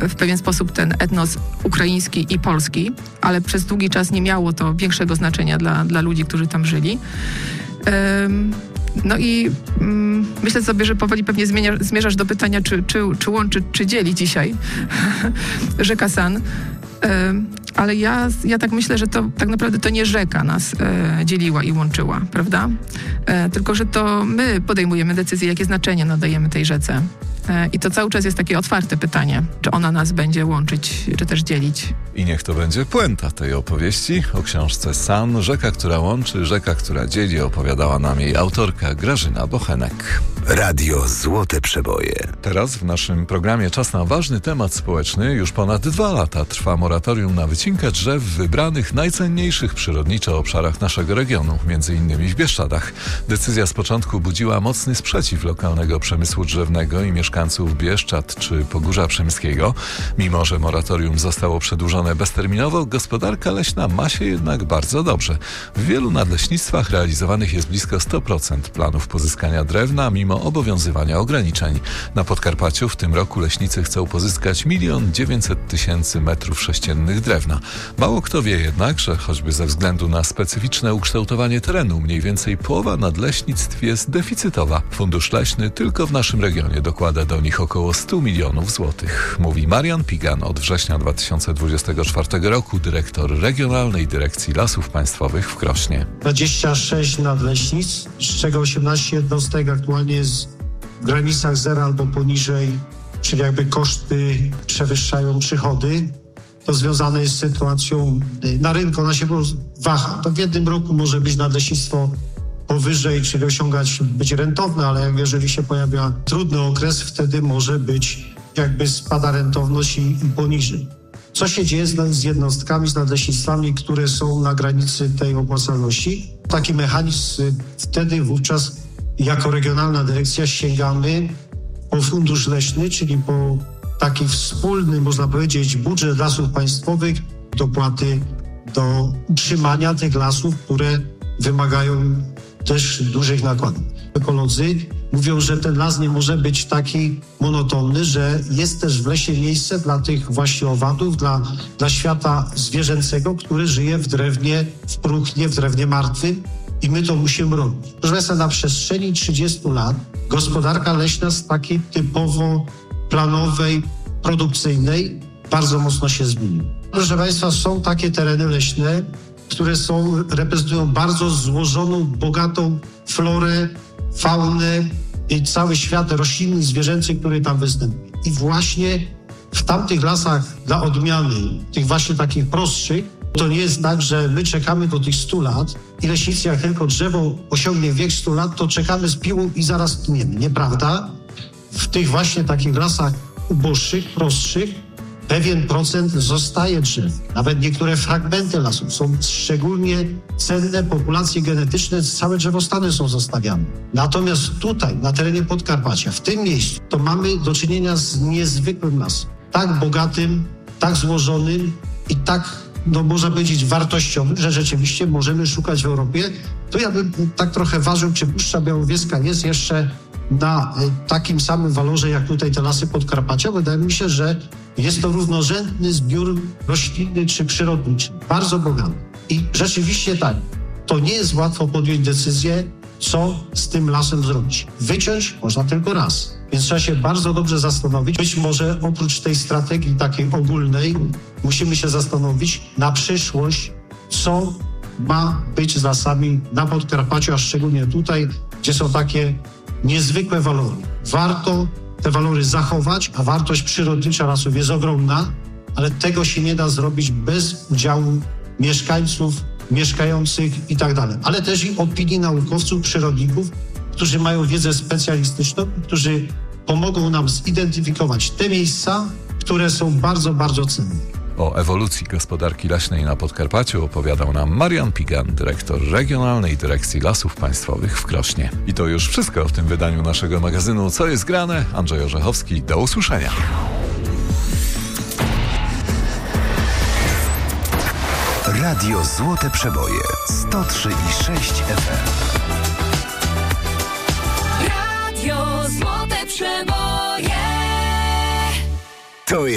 w pewien sposób ten etnos ukraiński i polski, ale przez długi czas nie miało to większego znaczenia dla ludzi, którzy tam żyli. No i myślę sobie, że powoli pewnie zmierzasz do pytania, czy łączy, czy dzieli dzisiaj rzeka San. Ale ja tak myślę, że to tak naprawdę to nie rzeka nas dzieliła i łączyła, prawda? Tylko że to my podejmujemy decyzję, jakie znaczenie nadajemy tej rzece. I to cały czas jest takie otwarte pytanie, czy ona nas będzie łączyć, czy też dzielić. I niech to będzie puenta tej opowieści o książce San, rzeka, która łączy, rzeka, która dzieli, opowiadała nam jej autorka Grażyna Bochenek. Radio Złote Przeboje. Teraz w naszym programie czas na ważny temat społeczny. Już ponad 2 lata trwa moratorium na wycinkę drzew w wybranych najcenniejszych przyrodniczo obszarach naszego regionu, między innymi w Bieszczadach. Decyzja z początku budziła mocny sprzeciw lokalnego przemysłu drzewnego i mieszkańców Bieszczad czy Pogórza Przemyskiego. Mimo że moratorium zostało przedłużone bezterminowo, gospodarka leśna ma się jednak bardzo dobrze. W wielu nadleśnictwach realizowanych jest blisko 100% planów pozyskania drewna, mimo obowiązywania ograniczeń. Na Podkarpaciu w tym roku leśnicy chcą pozyskać 1 900 000 metrów sześciennych drewna. Mało kto wie jednak, że choćby ze względu na specyficzne ukształtowanie terenu mniej więcej połowa nadleśnictw jest deficytowa. Fundusz Leśny tylko w naszym regionie dokłada do nich około 100 milionów złotych. Mówi Marian Pigan, od września 2024 roku dyrektor Regionalnej Dyrekcji Lasów Państwowych w Krośnie. 26 nadleśnictw, z czego 18 jednostek aktualnie jest w granicach zera albo poniżej, czyli jakby koszty przewyższają przychody. To związane jest z sytuacją na rynku, ona się waha. To w jednym roku może być nadleśnictwo powyżej, czyli być rentowne, ale jeżeli się pojawia trudny okres, wtedy może być jakby spada rentowność i poniżej. Co się dzieje z jednostkami, z nadleśnictwami, które są na granicy tej opłacalności? Taki mechanizm wówczas jako regionalna dyrekcja sięgamy po fundusz leśny, czyli po taki wspólny, można powiedzieć, budżet lasów państwowych, dopłaty do utrzymania tych lasów, które wymagają też dużych nakładów. Ekolodzy mówią, że ten las nie może być taki monotonny, że jest też w lesie miejsce dla tych właśnie owadów, dla świata zwierzęcego, który żyje w drewnie, w próchnie, w drewnie martwym i my to musimy robić. Proszę Państwa, na przestrzeni 30 lat gospodarka leśna z takiej typowo planowej, produkcyjnej bardzo mocno się zmieniła. Proszę Państwa, są takie tereny leśne, które reprezentują bardzo złożoną, bogatą florę, faunę i cały świat roślinny, zwierzęcy, który tam występuje. I właśnie w tamtych lasach dla odmiany, tych właśnie takich prostszych, to nie jest tak, że my czekamy do tych 100 lat i leśnicy, jak tylko drzewo osiągnie wiek 100 lat, to czekamy z piłą i zaraz tniemy. Nieprawda? W tych właśnie takich lasach uboższych, prostszych, pewien procent zostaje drzew. Nawet niektóre fragmenty lasów są szczególnie cenne, populacje genetyczne, całe drzewostany są zostawiane. Natomiast tutaj, na terenie Podkarpacia, w tym miejscu, to mamy do czynienia z niezwykłym lasem. Tak bogatym, tak złożonym i tak, można powiedzieć, wartościowym, że rzeczywiście możemy szukać w Europie. To ja bym tak trochę ważył, czy Puszcza Białowieska jest jeszcze na takim samym walorze, jak tutaj te lasy Podkarpacia. Wydaje mi się, że jest to równorzędny zbiór roślinny czy przyrodniczy. Bardzo bogaty. I rzeczywiście tak, to nie jest łatwo podjąć decyzję, co z tym lasem zrobić. Wyciąć można tylko raz. Więc trzeba się bardzo dobrze zastanowić. Być może oprócz tej strategii takiej ogólnej musimy się zastanowić na przyszłość, co ma być z lasami na Podkarpaciu, a szczególnie tutaj, gdzie są takie niezwykłe walory. Warto te walory zachować, a wartość przyrodnicza lasów jest ogromna, ale tego się nie da zrobić bez udziału mieszkańców, mieszkających i tak dalej. Ale też i opinii naukowców, przyrodników, którzy mają wiedzę specjalistyczną, którzy pomogą nam zidentyfikować te miejsca, które są bardzo, bardzo cenne. O ewolucji gospodarki leśnej na Podkarpaciu opowiadał nam Marian Pigan, dyrektor Regionalnej Dyrekcji Lasów Państwowych w Krośnie. I to już wszystko w tym wydaniu naszego magazynu Co jest grane? Andrzej Orzechowski, do usłyszenia. Radio Złote Przeboje 103,6 FM. Radio Złote Przeboje. To jest